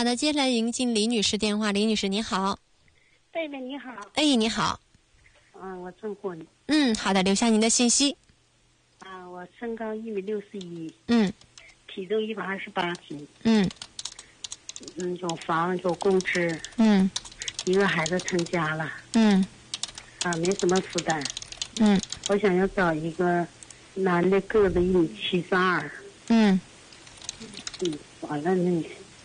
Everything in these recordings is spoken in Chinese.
好的，接下来迎进李女士电话。李女士你好。 贝贝你好。 哎，你好。 我郑过你。 好的，留下您的信息。 我身高1米61。体重128斤。有房有工资。一个孩子成家了。没什么负担。我想要找一个男的，个子1.72米。完了那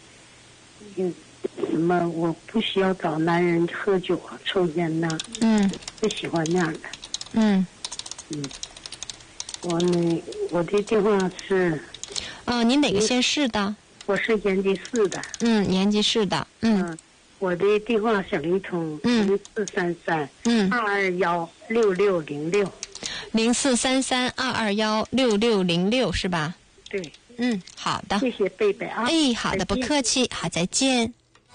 什么，我不需要找男人喝酒啊、抽烟呐。不喜欢那样的。我的电话是。 您哪个县市的？ 我是延吉市的。 延吉市的。 我的电话小灵通。0433 221 6606。 0433 221 6606是吧？ 对。 好的。 谢谢贝贝啊。 好的，不客气。好，再见。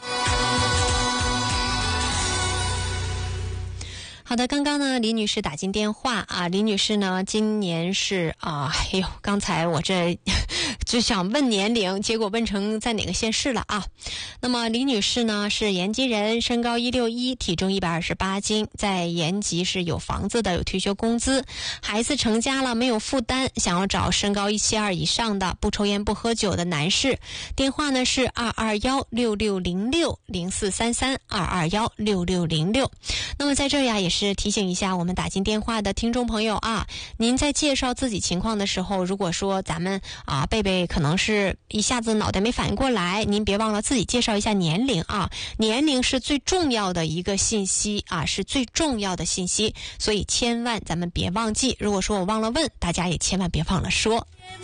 好的，刚刚呢，李女士打进电话啊。李女士呢，今年是刚才我这就想问年龄，结果问成在哪个县市了啊？那么李女士呢是延吉人，身高161，体重128斤，在延吉是有房子的，有退休工资，孩子成家了，没有负担，想要找身高172以上的，不抽烟不喝酒的男士。电话呢是221 6606 0433 221 6606。那么在这呀，也是提醒一下我们打进电话的听众朋友啊，您在介绍自己情况的时候，如果说咱们贝贝可能是一下子脑袋没反应过来，您别忘了自己介绍一下年龄啊，年龄是最重要的一个信息啊，是最重要的信息，所以千万咱们别忘记，如果说我忘了问，大家也千万别忘了说。